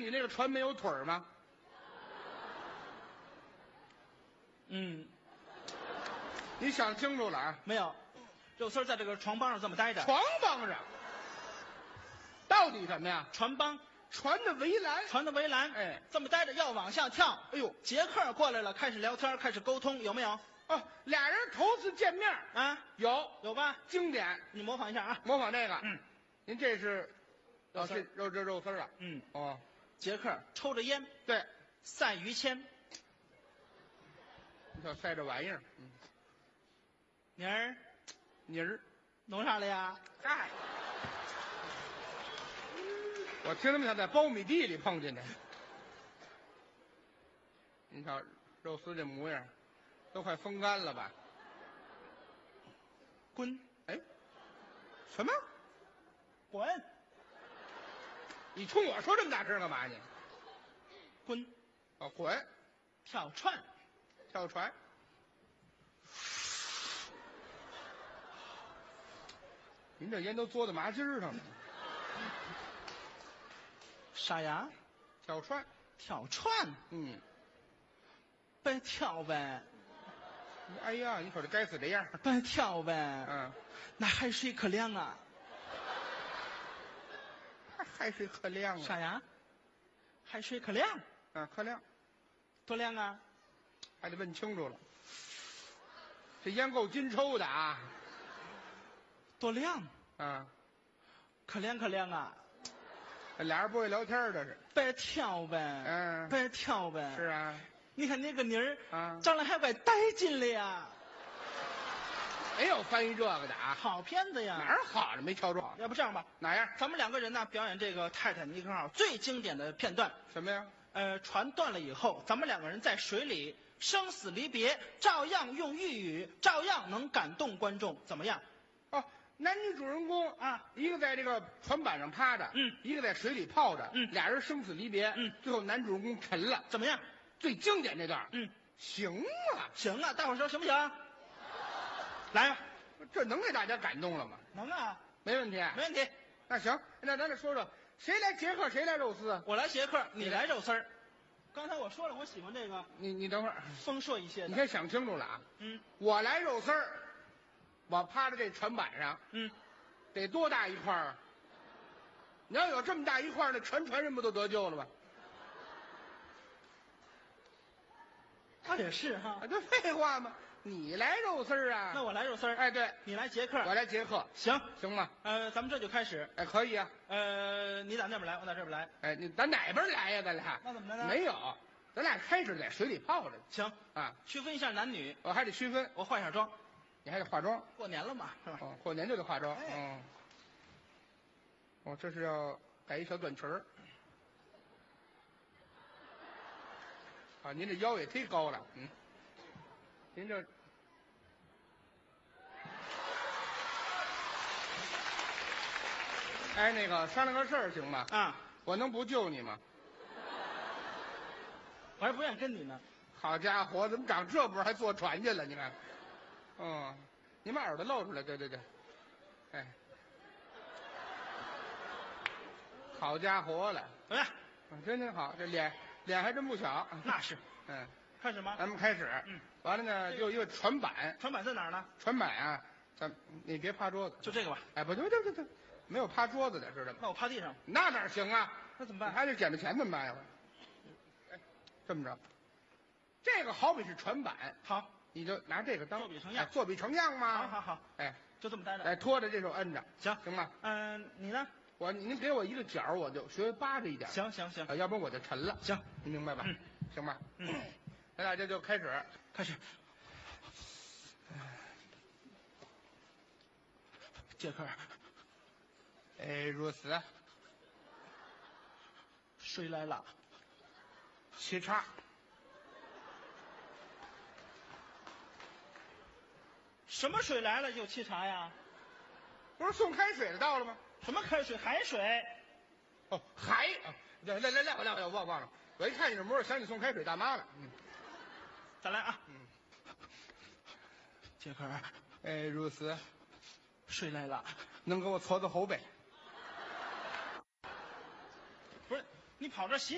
你那个船没有腿儿吗？ 嗯， 你想清楚了啊！ 没有，肉丝儿在这个床帮上这么待着。 床帮上，到底什么呀？ 船帮， 船的围栏。 船的围栏， 哎， 这么待着要往下跳。 哎呦， 杰克过来了，开始聊天，开始沟通，有没有？ 哦，俩人头次见面啊，有吧？ 经典， 你模仿一下啊。 模仿这个。 嗯， 您这是， 肉丝儿这肉丝儿啊。 嗯， 哦， 杰克抽着烟， 对， 赛于谦。 你瞧塞这玩意儿。 妮儿，弄啥了呀？ 哎，我听他们想在苞米地里碰见的。你瞧肉丝这模样，都快风干了吧？ 滚！ 哎，什么？ 滚！ 你冲我说这么大声干嘛你？ 滚！ 哦，滚！ 跳船！ 跳船！您这烟都嘬到麻筋儿上了。 啥呀？ 跳船！ 跳船！ 嗯， 别跳呗！ 哎呀，你瞅这该死的样儿。 别跳呗！ 嗯， 那海水可凉啊！ 海水可凉啊。 啥呀？海水可凉？ 啊，可凉， 多凉啊？ 还得问清楚了。这烟够金抽的啊！ 多凉？ 啊， 可凉可凉啊！ 这俩人不会聊天的是。 别跳呗！ 嗯， 别跳呗！ 是啊。 你看那个妮儿啊， 长得还怪带劲的呀！ 没有翻译这个的啊。 好片子呀！ 哪儿好了没瞧着？ 要不这样吧， 哪样？ 咱们两个人呢表演这个泰坦尼克号最经典的片段。 什么呀？ 船断了以后，咱们两个人在水里生死离别，照样用粤语，照样能感动观众，怎么样？ 哦，男女主人公啊， 一个在这个船板上趴着，一个在水里泡着，俩人生死离别，最后男主人公沉了， 怎么样？ 最经典这段，行啊， 行啊，大伙儿说行不行？来吧， 这能给大家感动了吗？ 能啊， 没问题， 没问题。 那行，那咱再说说，谁来杰克，谁来肉丝？ 我来杰克，你来肉丝儿。刚才我说了，我喜欢这个你等会儿， 丰硕一些的。 你先想清楚了啊。 我我来肉丝儿，我趴在这船板上，得多大一块儿啊？你要有这么大一块儿，那全船人不都得救了吧？ 他也是哈。 啊，这废话吗？你来肉丝儿啊？ 那我来肉丝儿。 哎，对， 你来杰克。 我来杰克， 行行吗？ 咱们这就开始。 哎，可以啊。 你打那边来，我打这边来。 哎，咱哪边来呀？咱俩那怎么着呢？ 没有，咱俩开始在水里泡着。 行啊， 区分一下男女。 我还得区分， 我化一下妆， 你还得化妆。 过年了嘛，是吧？ 哦，过年就得化妆。 哎哦，这是要改一小短裙儿。啊，您这腰也忒高了，您这。哎，那个商量个事儿行吗？ 啊， 我能不救你吗？ 我还不愿意跟你呢。 好家伙，怎么长这波还坐船去了？你看，你把耳朵露出来，对对对，哎，好家伙了， 怎么样？ 真好，这脸还真不小。 那是。开始吗？ 咱们开始。完了呢，就一个船板。 船板在哪儿呢？ 船板啊，你别趴桌子。 就这个吧。 哎，不对，没有趴桌子的，知道吗？ 那我趴地上。 那哪行啊？ 那怎么办？ 还得捡着钱怎么办呀？哎，这么着，这个好比是船板， 好， 你就拿这个当作比成样， 作比成样嘛。 好， 哎， 就这么待着。 哎，拖着这手摁着，行吗？ 你呢？ 您给我一个角，我就学扒着一点。 行， 要不然我就沉了。 行， 你明白吧？行吧？咱俩这就开始。 杰克， 如此。 水来了。 沏茶。 什么水来了就沏茶呀？ 不是送开水的到了吗？ 什么开水？海水。 哦，来，我忘了。我一看你这模样，想起送开水大妈了。 再来啊。杰克， 如此。 水来了。 能给我搓搓后背？ 不是，你跑这洗